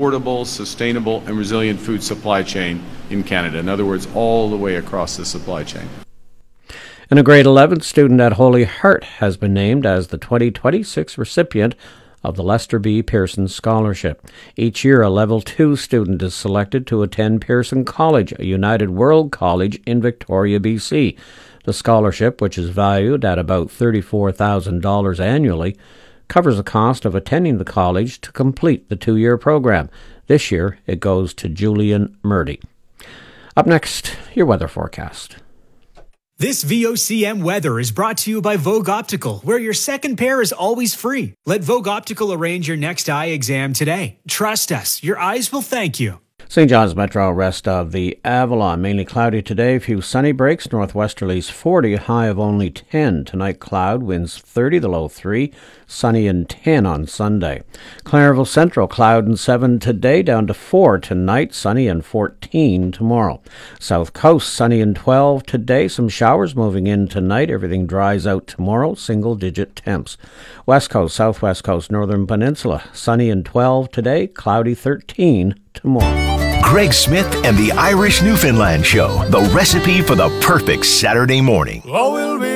affordable, sustainable, and resilient food supply chain in Canada. In other words, all the way across the supply chain. And a grade 11 student at Holy Heart has been named as the 2026 recipient of the Lester B. Pearson Scholarship. Each year, a Level 2 student is selected to attend Pearson College, a United World College in Victoria, BC. The scholarship, which is valued at about $34,000 annually, covers the cost of attending the college to complete the 2-year program. This year, it goes to Julian Murdy. Up next, your weather forecast. This VOCM weather is brought to you by Vogue Optical, where your second pair is always free. Let Vogue Optical arrange your next eye exam today. Trust us, your eyes will thank you. St. John's Metro, rest of the Avalon. Mainly cloudy today, few sunny breaks, northwesterlies 40, high of only 10. Tonight, cloud, winds 30, the low 3, sunny and 10 on Sunday. Clairville Central, cloud and 7 today, down to 4 tonight, sunny and 14 tomorrow. South Coast, sunny and 12 today, some showers moving in tonight. Everything dries out tomorrow, single-digit temps. West Coast, Southwest Coast, Northern Peninsula, sunny and 12 today, cloudy 13 tomorrow. Greg Smith and the Irish Newfoundland Show, the recipe for the perfect Saturday morning. Oh, we'll be